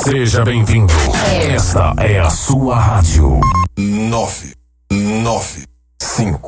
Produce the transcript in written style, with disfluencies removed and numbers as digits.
Seja bem-vindo. Esta é a sua rádio. 995